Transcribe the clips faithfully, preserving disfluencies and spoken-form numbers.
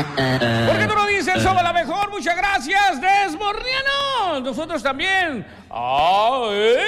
¿Por qué tú no dices somos la mejor? Muchas gracias, Desmornianos. Nosotros también. A L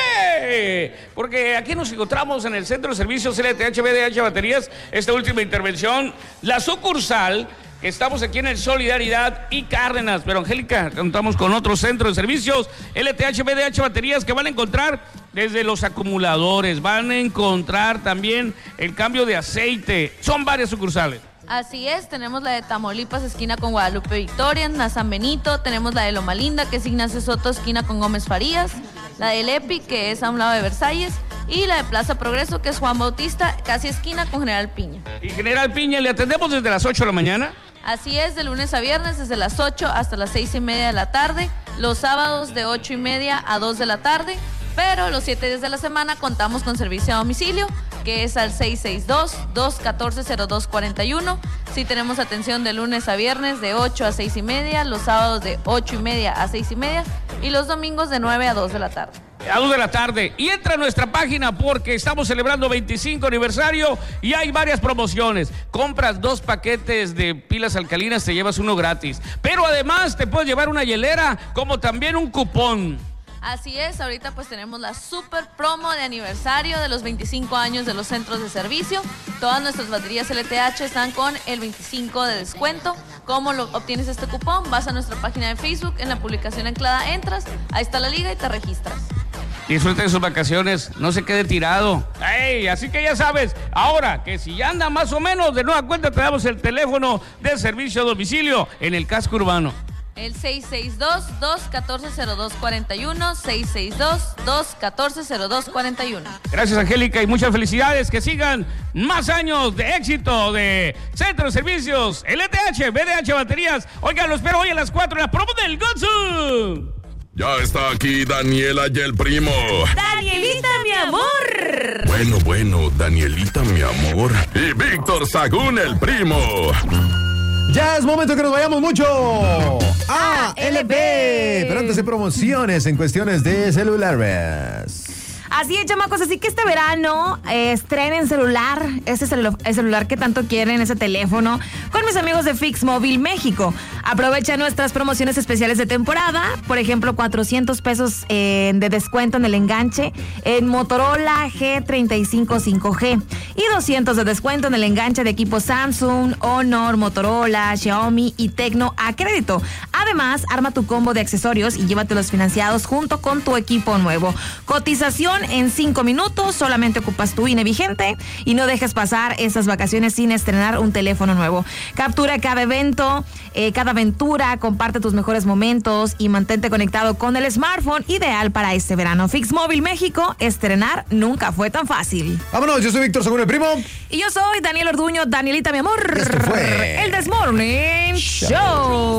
B. Porque aquí nos encontramos en el Centro de Servicios L T H B D H Baterías. Esta última intervención, la sucursal. Estamos aquí en el Solidaridad y Cárdenas. Pero, Angélica, contamos con otro centro de servicios, L T H B D H Baterías, que van a encontrar desde los acumuladores. Van a encontrar también el cambio de aceite. Son varias sucursales. Así es, tenemos la de Tamaulipas, esquina con Guadalupe Victoria, en San Benito. Tenemos la de Loma Linda, que es Ignacio Soto, esquina con Gómez Farías. La del EPI, que es a un lado de Versalles. Y la de Plaza Progreso, que es Juan Bautista, casi esquina con General Piña. Y General Piña, ¿le atendemos desde las ocho de la mañana? Así es, de lunes a viernes, desde las ocho hasta las seis y media de la tarde. Los sábados de ocho y media a dos de la tarde. Pero los siete días de la semana contamos con servicio a domicilio, que es al seis seis dos, dos uno cuatro, cero dos cuatro uno. Sí tenemos atención de lunes a viernes de ocho a seis y media, los sábados de ocho y media a seis y media y los domingos de nueve a dos de la tarde. A dos de la tarde. Y entra a nuestra página porque estamos celebrando veinticinco aniversario y hay varias promociones. Compras dos paquetes de pilas alcalinas, te llevas uno gratis. Pero además te puedes llevar una hielera como también un cupón. Así es, ahorita pues tenemos la super promo de aniversario de los veinticinco años de los centros de servicio. Todas nuestras baterías L T H están con el veinticinco de descuento. ¿Cómo lo obtienes este cupón? Vas a nuestra página de Facebook, en la publicación anclada entras, ahí está la liga y te registras. Disfruten sus vacaciones, no se quede tirado. ¡Ey! Así que ya sabes, ahora que si ya anda más o menos, de nueva cuenta te damos el teléfono de servicio a domicilio en el casco urbano. El seis seis dos, dos uno cuatro, cero dos cuatro uno, seis seis dos, dos uno cuatro, cero dos cuatro uno. Gracias, Angélica, y muchas felicidades. Que sigan más años de éxito de Centro de Servicios L T H B D H Baterías. Oigan, lo espero hoy a las cuatro en la promo del Gonzo. Ya está aquí Daniela y el primo. ¡Danielita, mi amor! Bueno, bueno, Danielita, mi amor. Y Víctor Sagún, el primo. Ya es momento que nos vayamos mucho a L B. Pero antes de promociones en cuestiones de celulares. Así es, chamacos, así que este verano eh, estrenen celular, ese celu- el celular que tanto quieren, ese teléfono, con mis amigos de Fix Móvil México. Aprovecha nuestras promociones especiales de temporada, por ejemplo, cuatrocientos pesos eh, de descuento en el enganche en Motorola G treinta y cinco cinco G y doscientos de descuento en el enganche de equipos Samsung, Honor, Motorola, Xiaomi y Tecno a crédito. Además, arma tu combo de accesorios y llévatelos financiados junto con tu equipo nuevo. Cotización en cinco minutos, solamente ocupas tu I N E vigente y no dejes pasar estas vacaciones sin estrenar un teléfono nuevo. Captura cada evento, eh, cada aventura, comparte tus mejores momentos y mantente conectado con el smartphone ideal para este verano. Fix Móvil México, estrenar nunca fue tan fácil. Vámonos, yo soy Víctor Según el primo. Y yo soy Daniel Orduño, Danielita, mi amor. Esto fue el Desmorning Show.